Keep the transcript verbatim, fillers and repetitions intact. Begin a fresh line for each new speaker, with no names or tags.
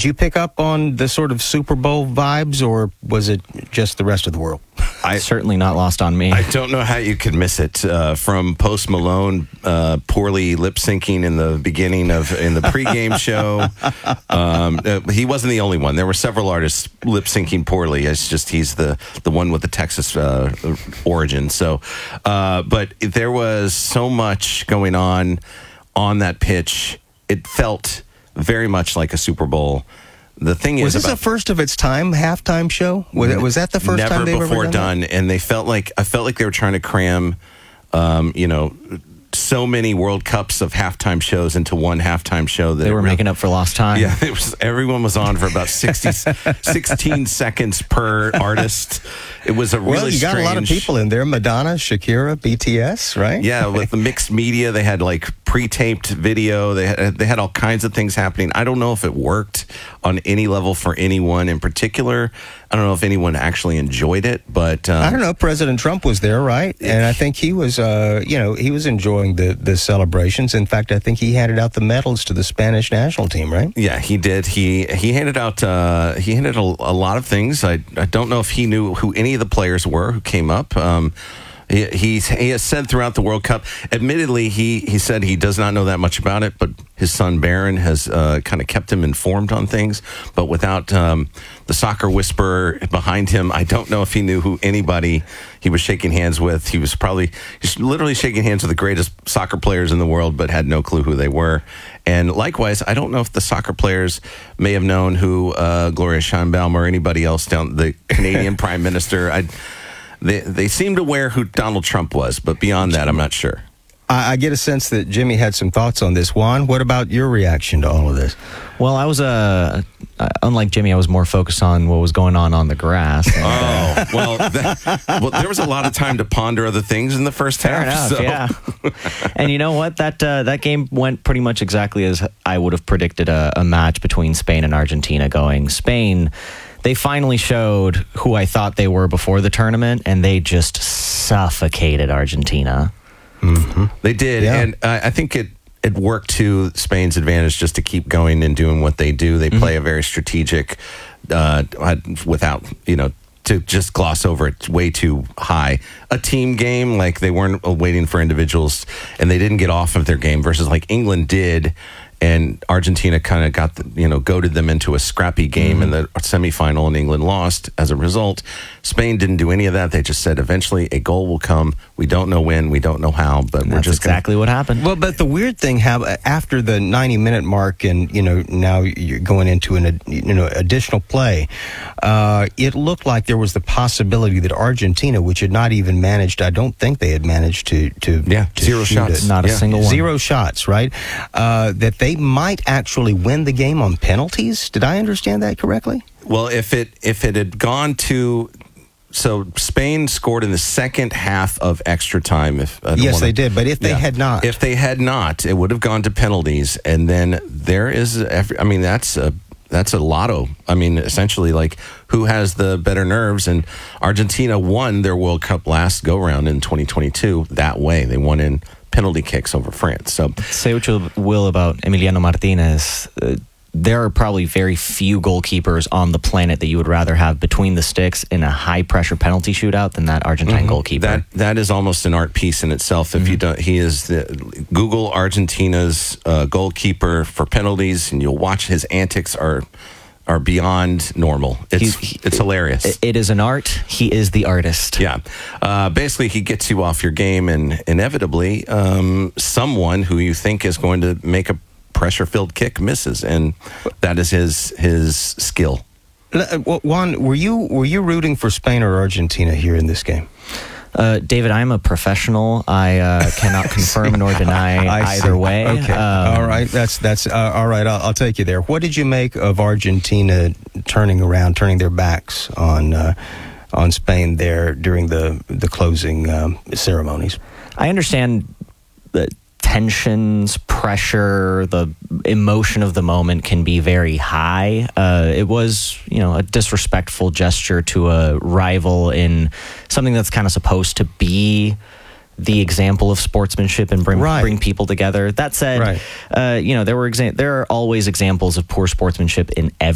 you pick up on the sort of Super Bowl vibes, or was it just the rest of the world?
I
certainly not lost on me.
I don't know how you could miss it. Uh, from Post Malone uh, poorly lip syncing in the beginning of in the pregame show. Um, uh, he wasn't the only one. There were several artists lip syncing poorly. It's just he's the the one with the Texas uh, origin. So, uh, but there was so much going on on that pitch. It felt very much like a Super Bowl. The thing
was
is,
this a first of its time halftime show? Was, it, was that the first
never
time they've
before
ever done,
done?
that?
And they felt like I felt like they were trying to cram, um, you know, so many World Cups of halftime shows into one halftime show. That
they were
really,
making up for lost time.
Yeah, it was. Everyone was on for about sixty, sixteen seconds per artist. It was a really
well, you got
strange,
a lot of people in there: Madonna, Shakira, B T S, right?
Yeah, with the mixed media, they had like pre-taped video. They had, they had all kinds of things happening. I don't know if it worked on any level for anyone in particular. I don't know if anyone actually enjoyed it, but um,
I don't know. President Trump was there, right? And I think he was, uh, you know, he was enjoying the the celebrations. In fact, I think he handed out the medals to the Spanish national team, right?
Yeah, he did. He he handed out uh, he handed a, a lot of things. I I don't know if he knew who any of the players were who came up. Um, He, he's, he has said throughout the World Cup, admittedly, he, he said he does not know that much about it, but his son Barron has uh, kind of kept him informed on things. But without um, the soccer whisperer behind him, I don't know if he knew who anybody he was shaking hands with. He was probably he's literally shaking hands with the greatest soccer players in the world, but had no clue who they were. And likewise, I don't know if the soccer players may have known who uh, Gloria Steinbaum or anybody else down, the Canadian Prime Minister. I They they seemed aware who Donald Trump was, but beyond that, I'm not sure.
I, I get a sense that Jimmy had some thoughts on this. Juan, what about your reaction to all of this?
Well, I was, uh, uh, unlike Jimmy, I was more focused on what was going on on the grass. And,
oh, well, that, well, there was a lot of time to ponder other things in the first
Fair
half.
enough,
So.
yeah. And you know what? That uh, that game went pretty much exactly as I would have predicted a, a match between Spain and Argentina going. Spain, they finally showed who I thought they were before the tournament, and they just suffocated Argentina.
Mm-hmm. They did,
Yeah.
and uh, I think it, it worked to Spain's advantage just to keep going and doing what they do. They play mm-hmm. a very strategic, uh, without, you know, to just gloss over it way too high. A team game, like they weren't waiting for individuals, and they didn't get off of their game, versus like England did. And Argentina kind of got, the, you know, goaded them into a scrappy game mm-hmm. in the semifinal, and England lost as a result. Spain didn't do any of that. They just said eventually a goal will come. We don't know when, we don't know how, but
and
we're
that's
just
exactly
gonna...
what happened.
Well, but the weird thing, how after the ninety minute mark, and you know now you're going into an you know additional play, uh, it looked like there was the possibility that Argentina, which had not even managed, I don't think they had managed to to
yeah
to
zero
shoot
shots,
it.
not a
yeah.
single one,
zero shots, right? Uh, that they might actually win the game on penalties. Did I understand that correctly?
Well, if it if it had gone to, so Spain scored in the second half of extra time. If I don't
yes,
wanna,
they did. But if they
yeah.
had not,
if they had not, it would have gone to penalties, and then there is. Every, I mean, that's a that's a lotto. I mean, essentially, like who has the better nerves? And Argentina won their World Cup last go round in twenty twenty-two that way. They won in penalty kicks over France. So
say what you will about Emiliano Martinez. Uh, there are probably very few goalkeepers on the planet that you would rather have between the sticks in a high-pressure penalty shootout than that Argentine mm-hmm. goalkeeper.
That that is almost an art piece in itself. If mm-hmm. you don't, he is the, Google Argentina's uh, goalkeeper for penalties, and you'll watch his antics are are beyond normal. It's he, it's hilarious.
It, it is an art. He is the artist.
Yeah. Uh, basically, he gets you off your game, and inevitably, um, someone who you think is going to make a pressure-filled kick misses, and that is his his skill.
Juan, were you were you rooting for Spain or Argentina here in this game?
Uh, David, I'm a professional. I uh, cannot confirm nor deny either
see.
way.
Okay.
Um,
all right. That's that's uh, all right. I'll, I'll take you there. What did you make of Argentina turning around, turning their backs on uh, on Spain there during the the closing um, ceremonies?
I understand that tensions, pressure, the emotion of the moment can be very high. Uh, it was, you know, a disrespectful gesture to a rival in something that's kind of supposed to be the example of sportsmanship and bring
right.
bring people together. That said,
right.
uh, you know, there were exa- there are always examples of poor sportsmanship in every